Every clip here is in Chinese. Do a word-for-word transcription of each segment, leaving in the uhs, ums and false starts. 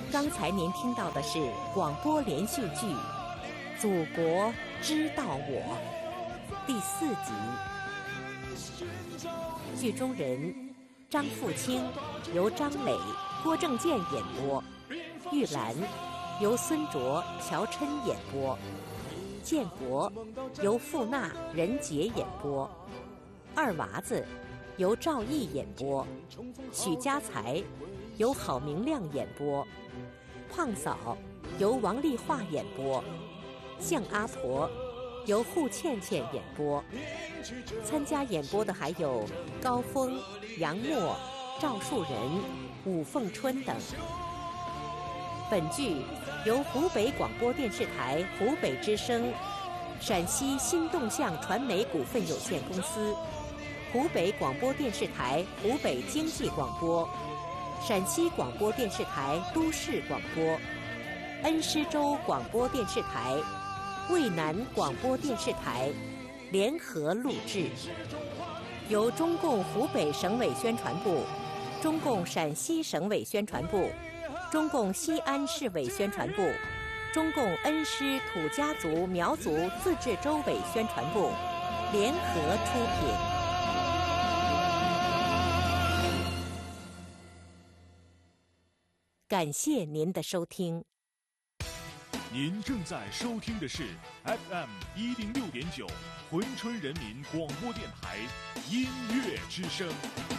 刚才您听到的是广播连续剧《祖国知道我》第四集。剧中人张富清由张磊、郭正健演播，玉兰由孙卓、乔琛演播，建国由付娜、任杰演播，二娃子由赵毅演播，许家才由郝明亮演播，胖嫂由王丽华演播，向阿婆由户倩倩演播。参加演播的还有高峰、杨默、赵树人、武凤春等。本剧由湖北广播电视台湖北之声、陕西新动向传媒股份有限公司、湖北广播电视台湖北经济广播、陕西广播电视台都市广播、恩施州广播电视台、渭南广播电视台联合录制，由中共湖北省委宣传部、中共陕西省委宣传部、中共西安市委宣传部、中共恩施土家族苗族自治州委宣传部联合出品。感谢您的收听。 您正在收听的是 F M 一零六点九珲春人民广播电台音乐之声。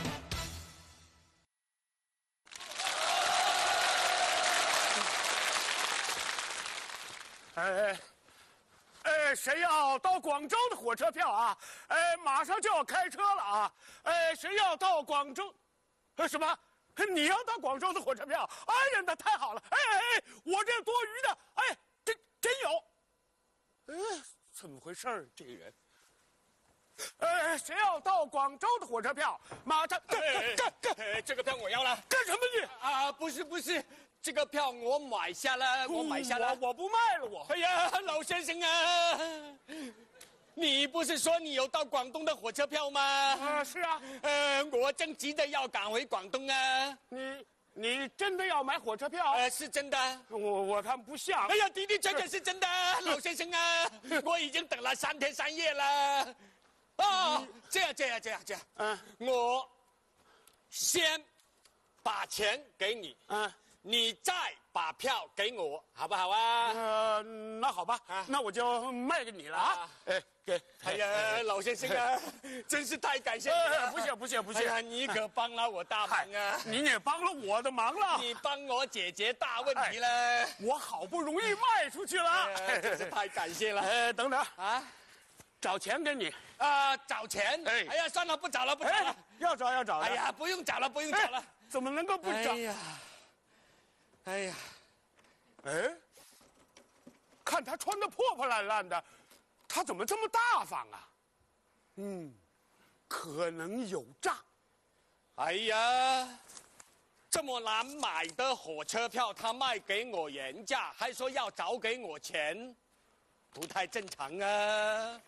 哎，哎，谁要到广州的火车票啊？哎，马上就要开车了啊！哎，谁要到广州？呃，什么？你要到广州的火车票？哎呀，那太好了！哎哎哎，我这多余的，哎，真真有。哎，怎么回事儿？这个人。哎，谁要到广州的火车票？马上干干干干！ 这个票我要了。 干什么你？ 啊，不是不是，这个票我买下了，我买下了。 我我不卖了我。 哎呀，老先生啊，你不是说你有到广东的火车票吗？ 啊，是啊。 呃，我正急着要赶回广东啊。 你你真的要买火车票？ 呃，是真的。 我我看不像。 哎呀，的的确确是真的，老先生啊，我已经等了三天三夜了。哦，这样这样这样这样，嗯，我先把钱给你，嗯，你再把票给我，好不好啊？ 呃，那好吧，啊、那我就卖给你了啊！哎，给， 哎呀，老先生啊，真是太感谢你了！ 哎、不谢不谢不谢！ 哎呀，你可帮了我大忙啊！ 您也帮了我的忙了， 你帮我解决大问题了。 哎、我好不容易卖出去了， 哎、真是太感谢了。 哎，等等啊！找钱给你啊！找钱？哎，哎呀，算了，不找了，不找了。 哎、要找要找。 哎呀，不用找了，不用找了。哎、 怎么能够不找？ 哎呀，哎呀， 哎，看他穿的破破烂烂的，他怎么这么大方啊？嗯，可能有诈。 哎呀，这么难买的火车票，他卖给我原价，还说要找给我钱，不太正常啊！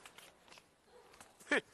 哼，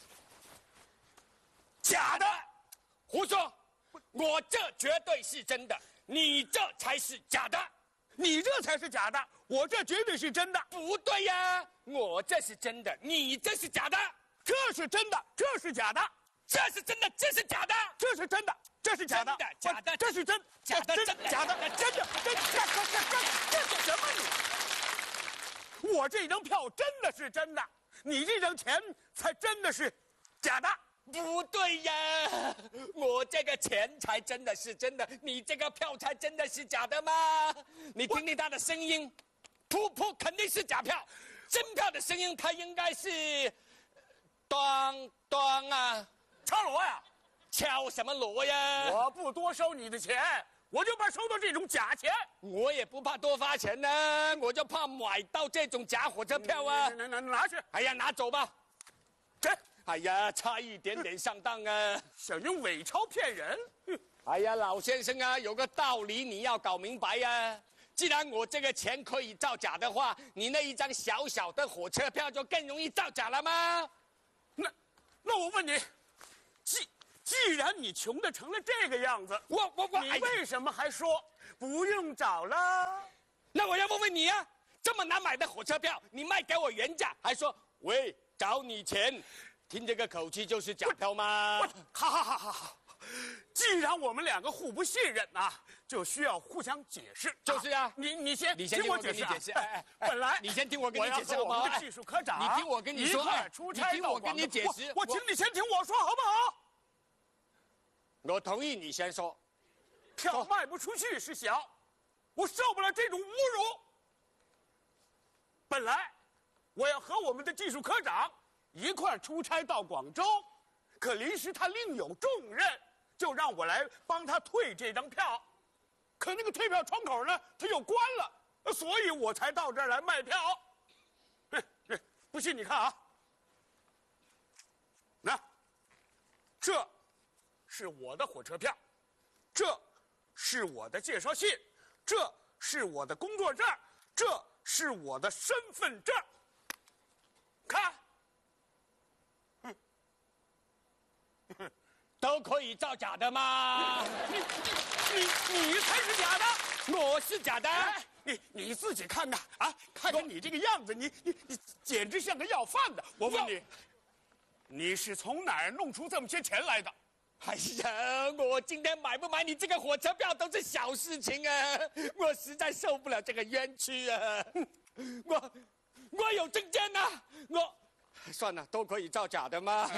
假的，胡说！我这绝对是真的，你这才是假的， 你这才是假的，我这绝对是真的。 不对呀，我这是真的，你这是假的， 这是真的，这是假的， 这是真的，这是假的， 这是真的，这是假的， 假的， 这是真， 假的，真的， 假的，真的，真的，这这这这这什么你？我这张票真的是真的，你这张钱才真的是假的。 不对呀，我这个钱才真的是真的，你这个票才真的是假的吗？你听听他的声音，噗噗肯定是假票，真票的声音它应该是当当啊， 敲锣呀， 敲什么锣呀？ 我不多收你的钱，我就怕收到这种假钱。 我也不怕多花钱呢，我就怕买到这种假火车票啊！ 拿拿拿去！ 哎呀，拿走吧， 这。 哎呀，差一点点上当啊！ 想用伪钞骗人？ 哎呀，老先生啊，有个道理你要搞明白呀、啊。既然我这个钱可以造假的话，你那一张小小的火车票就更容易造假了吗？ 那，那我问你，既既然你穷的成了这个样子， 我我我， 你为什么还说不用找了。 那我要问问你啊，这么难买的火车票，你卖给我原价，还说喂找你钱，听这个口气就是假票吗？ 好好好好好，既然我们两个互不信任啊，就需要互相解释。 就是啊， 你你先你先听我解释、啊。 解释。哎哎， 本来你先听我跟你解释好不好？ 我们的技术科长， 你听我跟你说， 一块出差你听我跟你解释。 我, 我请你先听我说好不好？ 我同意你先说。 票卖不出去是小，我受不了这种侮辱。本来我要和我们的技术科长一块出差到广州，可临时他另有重任，就让我来帮他退这张票。可那个退票窗口呢，他又关了，所以我才到这儿来卖票。不信你看啊，那这是我的火车票，这是我的介绍信，这是我的工作证，这是我的身份证。看，嗯， 都可以造假的吗？ 你你你才是假的， 我是假的。 哎，你你自己看看啊，看看你这个样子，你你你简直像个要饭的。我问你，你是从哪儿弄出这么些钱来的？ 哎呀，我今天买不买你这个火车票都是小事情啊！我实在受不了这个冤屈啊！我我有证件呐、啊，我算了，都可以造假的吗？啊、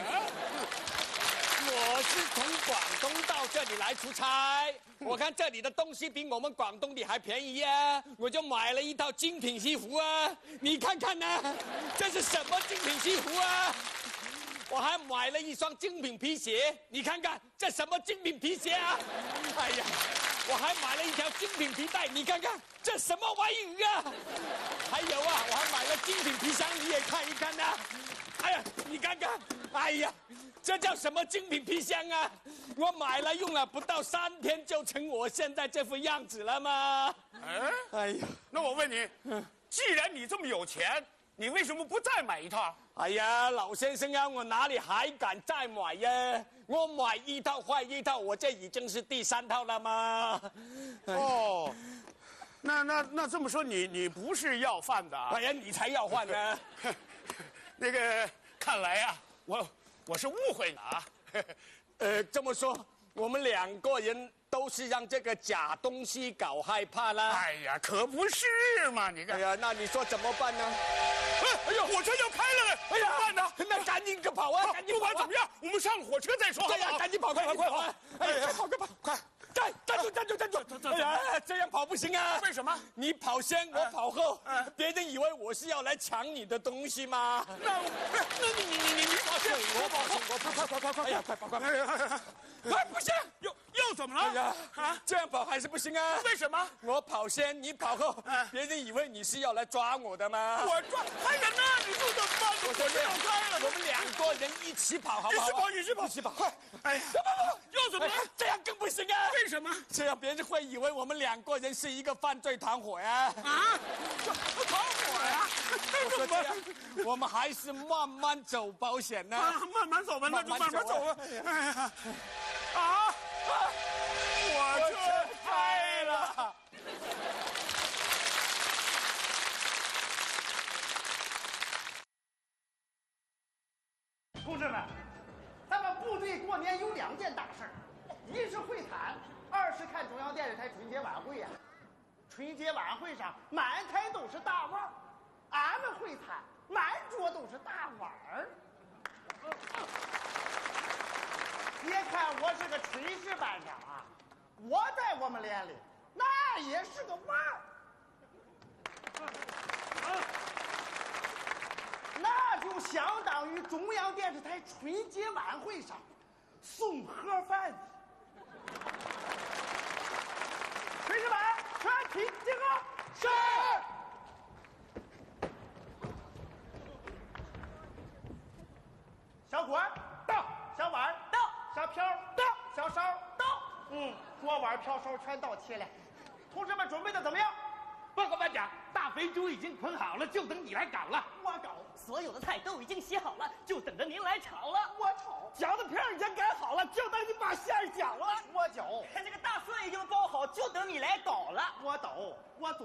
我是从广东到这里来出差，我看这里的东西比我们广东的还便宜啊，我就买了一套精品西服啊！你看看呢、啊，这是什么精品西服啊？我还买了一双精品皮鞋，你看看这什么精品皮鞋啊！哎呀，我还买了一条精品皮带，你看看这什么玩意啊！还有啊，我还买了精品皮箱，你也看一看呐、啊！哎呀，你看看，哎呀，这叫什么精品皮箱啊？我买了用了不到三天就成我现在这副样子了吗？ 哎，哎呀，那我问你，既然你这么有钱，你为什么不再买一套？ 哎呀，老先生啊，我哪里还敢再买呀？我买一套换一套，我这已经是第三套了吗？ 哦，那那那这么说，你你不是要饭的、啊？ 哎呀，你才要饭呢！ 那个，看来啊，我我是误会了啊。 呃，这么说，我们两个人都是让这个假东西搞害怕啦。 哎呀，可不是嘛！你看， 哎呀，那你说怎么办呢？ 哎，哎呀，火车要开了！哎呀，办呢？ 那赶紧跑啊！赶紧不管怎么样，我们上了火车再说。 对呀，赶紧跑，快快快跑！哎呀，快跑快跑，快！站站住站住站住！哎呀，这样跑不行啊！ 为什么？ 你跑先，我跑后，别人以为我是要来抢你的东西吗？ 那那你你你你你跑先， 我跑后，我跑快快快快！哎呀，快跑快！哎呀，哎不行， 又又怎么了？ 哎呀啊，这样跑还是不行啊！ 为什么？ 我跑先，你跑后，别人以为你是要来抓我的吗？ 我抓还人呢？你说怎么办？ 我火车要开了， 我们两个人一起跑，好不好？ 一起跑，一起跑， 一起跑，快！ 哎呀， 不不不， 又怎么了？ 这样更不行啊！ 为什么？ 这样别人会以为我们两个人是一个犯罪团伙呀！ 啊，团伙呀！ 我说这样，我们还是慢慢走保险呢。 啊，慢慢走吧，那就慢慢走吧。哎呀，啊，火车开了。 同志们，咱们部队过年有两件大事儿，一是会谈，二是看中央电视台春节晚会呀、啊。春节晚会上满台都是大腕儿，俺们会谈满桌都是大碗儿。别看我是个炊事班长啊，我在我们连里那也是个腕儿。那就相当于中央电视台春节晚会上送盒饭的。炊事班全体集合。是。小锅到，小碗到，小瓢到，小勺到。嗯，锅碗瓢勺全到齐了。同志们准备的怎么样？ 报告班长，大肥猪已经捆好了，就等你来搞了。 我搞。 所有的菜都已经洗好了，就等着您来炒了。 我炒。 饺子皮已经擀好了，就等你把馅儿搅了。 我搅。 这个大蒜已经包好，就等你来别抖了。 我抖，我总